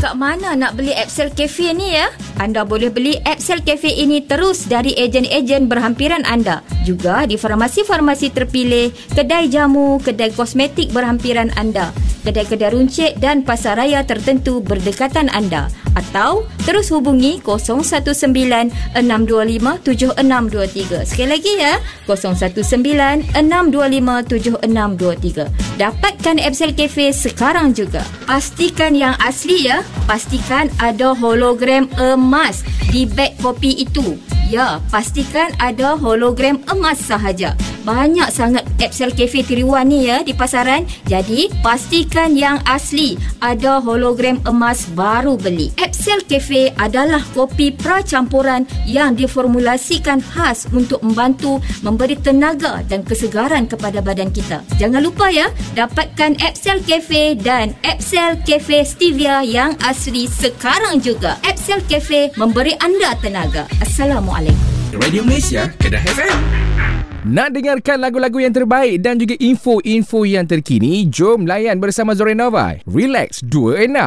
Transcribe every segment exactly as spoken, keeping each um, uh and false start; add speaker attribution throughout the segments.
Speaker 1: kat mana nak beli Epsel Cafe ni ya? Anda boleh beli Epsel Cafe ini terus dari ejen-ejen berhampiran anda. Juga di farmasi-farmasi terpilih, kedai jamu, kedai kosmetik berhampiran anda, kedai-kedai runcit dan pasaraya tertentu berdekatan anda. Atau terus hubungi kosong satu sembilan enam dua lima tujuh enam dua tiga. Sekali lagi ya, kosong satu sembilan enam dua lima tujuh enam dua tiga. Dapatkan Epsel Cafe sekarang juga. Pastikan yang asli ya. Pastikan ada hologram emas di beg kopi itu. Ya, pastikan ada hologram emas sahaja. Banyak sangat Epsel Cafe tiga in one ni ya di pasaran. Jadi, pastikan yang asli. Ada hologram emas baru beli. Epsel Cafe adalah kopi pracampuran yang diformulasikan khas untuk membantu memberi tenaga dan kesegaran kepada badan kita. Jangan lupa ya, dapatkan Epsel Cafe dan Epsel Cafe Stevia yang asli sekarang juga. Epsel Cafe memberi anda tenaga. Assalamualaikum.
Speaker 2: Radio Malaysia, Kedah F M.
Speaker 3: Nak dengarkan lagu-lagu yang terbaik dan juga info-info yang terkini? Jom layan bersama Zorenova. Relax dua enam.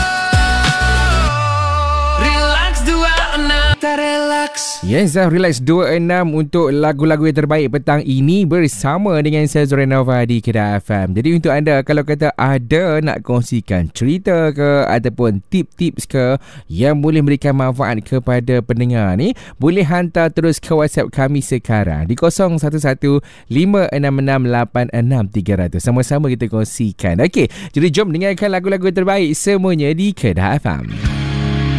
Speaker 2: Relax dua enam. Relax.
Speaker 3: Yes, Relax dua enam untuk lagu-lagu yang terbaik petang ini bersama dengan saya Zorenova di Kedah F M. Jadi untuk anda, kalau kata ada nak kongsikan cerita ke ataupun tip-tips ke yang boleh memberikan manfaat kepada pendengar ni, boleh hantar terus ke WhatsApp kami sekarang di kosong satu satu lima enam enam lapan enam tiga kosong kosong. Sama-sama kita kongsikan. Okey, jadi jom dengarkan lagu-lagu terbaik semuanya di Kedah F M.